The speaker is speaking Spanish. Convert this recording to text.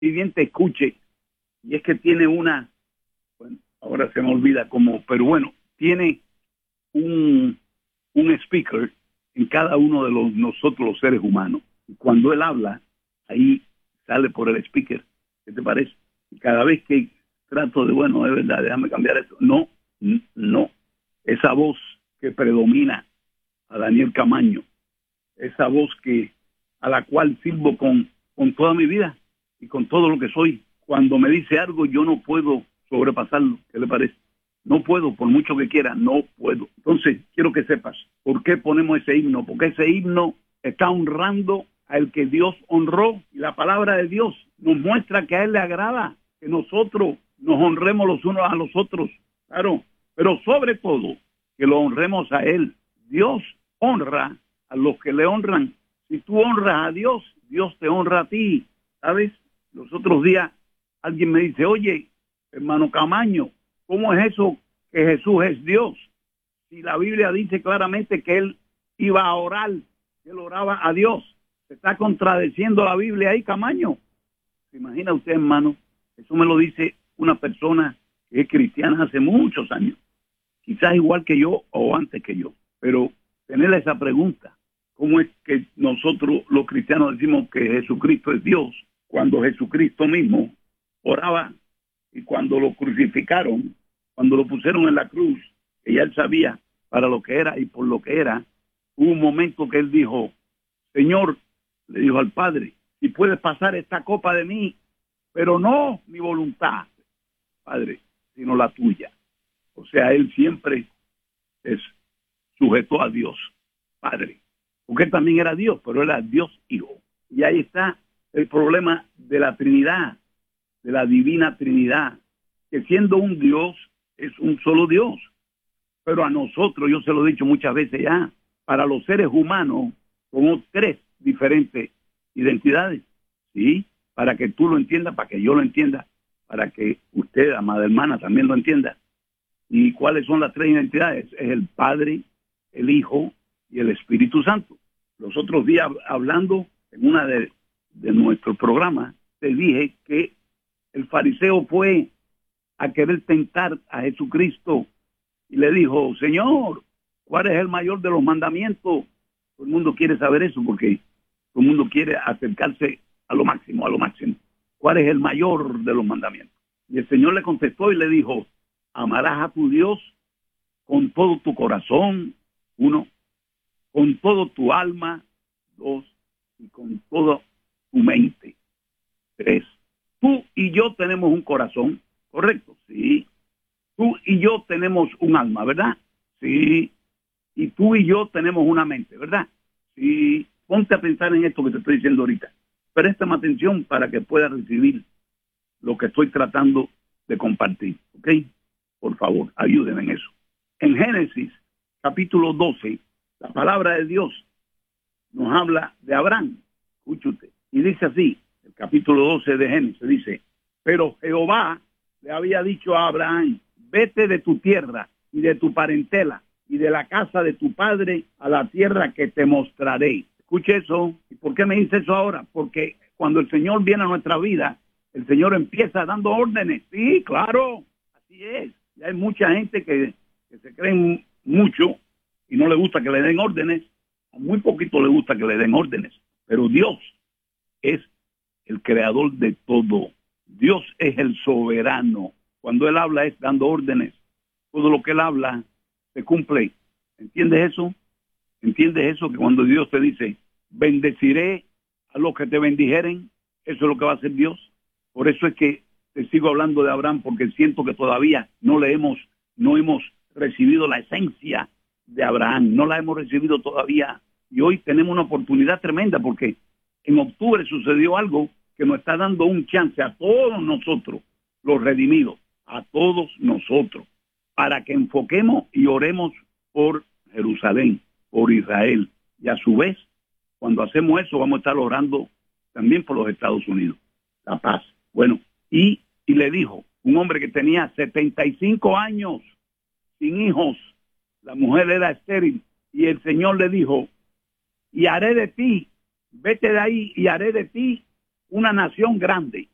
te escuche. Y es que tiene bueno, ahora se me olvida cómo, pero bueno, tiene un speaker en cada uno de nosotros los seres humanos. Y cuando él habla, ahí sale por el speaker. ¿Qué te parece? Y cada vez que trato de, bueno, es verdad, déjame cambiar esto. No. Esa voz que predomina a Daniel Camaño, esa voz a la cual sirvo con toda mi vida y con todo lo que soy. Cuando me dice algo, yo no puedo sobrepasarlo. ¿Qué le parece? No puedo, por mucho que quiera, no puedo. Entonces, quiero que sepas, ¿por qué ponemos ese himno? Porque ese himno está honrando al que Dios honró, y la palabra de Dios nos muestra que a Él le agrada que nosotros nos honremos los unos a los otros, claro, pero sobre todo, que lo honremos a Él. Dios honra a los que le honran. Si tú honras a Dios, Dios te honra a ti, ¿sabes? Los otros días alguien me dice, oye, hermano Camaño, ¿cómo es eso que Jesús es Dios? Si la Biblia dice claramente que Él iba a orar, que Él oraba a Dios. ¿Se está contradiciendo la Biblia ahí, Camaño? ¿Se imagina usted, hermano? Eso me lo dice una persona que es cristiana hace muchos años. Quizás igual que yo o antes que yo. Pero tener esa pregunta, ¿cómo es que nosotros los cristianos decimos que Jesucristo es Dios cuando Jesucristo mismo oraba? Y cuando lo crucificaron, cuando lo pusieron en la cruz, que ya Él sabía para lo que era y por lo que era, hubo un momento que Él dijo, Señor, le dijo al Padre, si puedes pasar esta copa de mí, pero no mi voluntad, Padre, sino la tuya. O sea, Él siempre es sujeto a Dios, Padre, porque Él también era Dios, pero era Dios Hijo. Y ahí está el problema de la Trinidad, de la divina Trinidad, que siendo un Dios, es un solo Dios. Pero a nosotros, yo se lo he dicho muchas veces ya, para los seres humanos, somos tres diferentes identidades, ¿sí? Para que tú lo entiendas, para que yo lo entienda, para que usted, amada hermana, también lo entienda. ¿Y cuáles son las tres identidades? Es el Padre, el Hijo y el Espíritu Santo. Los otros días, hablando en una de nuestros programas, te dije que el fariseo fue a querer tentar a Jesucristo y le dijo, Señor, ¿cuál es el mayor de los mandamientos? Todo el mundo quiere saber eso porque todo el mundo quiere acercarse a lo máximo, a lo máximo. ¿Cuál es el mayor de los mandamientos? Y el Señor le contestó y le dijo, amarás a tu Dios con todo tu corazón, 1, con todo tu alma, 2, y con toda tu mente, 3. Tú y yo tenemos un corazón, ¿correcto? Sí. Tú y yo tenemos un alma, ¿verdad? Sí. Y tú y yo tenemos una mente, ¿verdad? Sí. Ponte a pensar en esto que te estoy diciendo ahorita. Préstame atención para que puedas recibir lo que estoy tratando de compartir, ¿ok? Por favor, ayúdenme en eso. En Génesis, capítulo 12, la palabra de Dios nos habla de Abraham. Escúchate. Y dice así, el capítulo 12 de Génesis, dice, pero Jehová le había dicho a Abraham, vete de tu tierra y de tu parentela y de la casa de tu padre a la tierra que te mostraré. Escuche eso. ¿Y por qué me dice eso ahora? Porque cuando el Señor viene a nuestra vida, el Señor empieza dando órdenes. Sí, claro, así es. Y hay mucha gente que se creen mucho y no le gusta que le den órdenes. A muy poquito le gusta que le den órdenes. Pero Dios es el creador de todo. Dios es el soberano. Cuando Él habla es dando órdenes. Todo lo que Él habla se cumple. ¿Entiendes eso? ¿Entiendes eso? Que cuando Dios te dice, bendeciré a los que te bendijeren, eso es lo que va a hacer Dios. Por eso es que te sigo hablando de Abraham, porque siento que todavía no hemos recibido la esencia de Abraham. No la hemos recibido todavía. Y hoy tenemos una oportunidad tremenda, porque en octubre sucedió algo que nos está dando un chance a todos nosotros, los redimidos, a todos nosotros, para que enfoquemos y oremos por Jerusalén, por Israel. Y a su vez, cuando hacemos eso, vamos a estar orando también por los Estados Unidos, la paz. Bueno, y le dijo, un hombre que tenía 75 años, sin hijos, la mujer era estéril, y el Señor le dijo, y haré de ti, vete de ahí y haré de ti una nación grande.